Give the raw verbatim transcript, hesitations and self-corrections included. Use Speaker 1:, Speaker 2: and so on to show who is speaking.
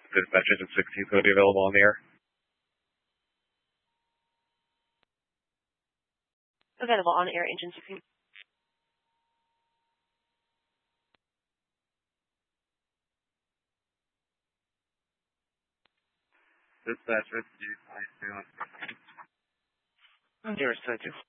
Speaker 1: Dispatch engine sixteen is going to be available on the air.
Speaker 2: Available on air, engine sixteen.
Speaker 1: Dispatch, rescue, twenty-two on
Speaker 2: Zero, twenty-two.